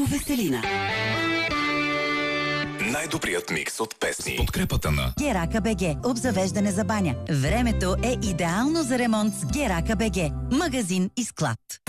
Веселина. Най-добрият микс от песни. С подкрепата на Герака БГ. Обзавеждане за баня. Времето е идеално за ремонт с Герака БГ. Магазин и склад.